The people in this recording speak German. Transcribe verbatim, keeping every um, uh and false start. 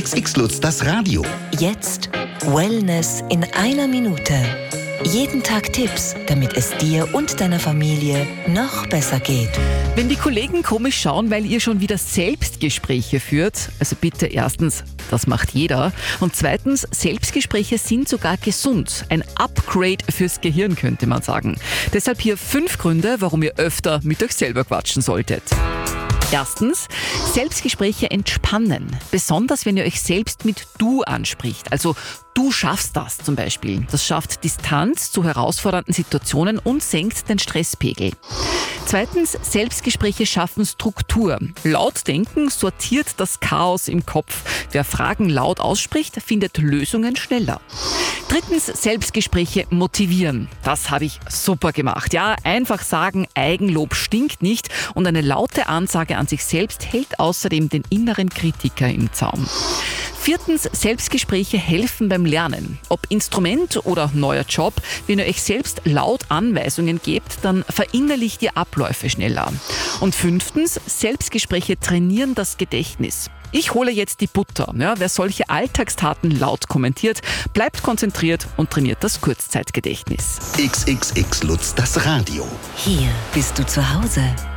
X X Lutz, das Radio. Jetzt Wellness in einer Minute. Jeden Tag Tipps, damit es dir und deiner Familie noch besser geht. Wenn die Kollegen komisch schauen, weil ihr schon wieder Selbstgespräche führt, also bitte erstens, das macht jeder. Und zweitens, Selbstgespräche sind sogar gesund. Ein Upgrade fürs Gehirn, könnte man sagen. Deshalb hier fünf Gründe, warum ihr öfter mit euch selber quatschen solltet. Erstens, Selbstgespräche entspannen. Besonders wenn ihr euch selbst mit Du anspricht. Also du schaffst das zum Beispiel. Das schafft Distanz zu herausfordernden Situationen und senkt den Stresspegel. Zweitens, Selbstgespräche schaffen Struktur. Laut denken sortiert das Chaos im Kopf. Wer Fragen laut ausspricht, findet Lösungen schneller. Drittens, Selbstgespräche motivieren. Das habe ich super gemacht. Ja, einfach sagen, Eigenlob stinkt nicht und eine laute Ansage an sich selbst hält außerdem den inneren Kritiker im Zaum. Viertens, Selbstgespräche helfen beim Lernen. Ob Instrument oder neuer Job, wenn ihr euch selbst laut Anweisungen gebt, dann verinnerlicht ihr Abläufe schneller. Und fünftens, Selbstgespräche trainieren das Gedächtnis. Ich hole jetzt die Butter. Ja, wer solche Alltagstaten laut kommentiert, bleibt konzentriert und trainiert das Kurzzeitgedächtnis. X X X Lutz, das Radio. Hier bist du zu Hause.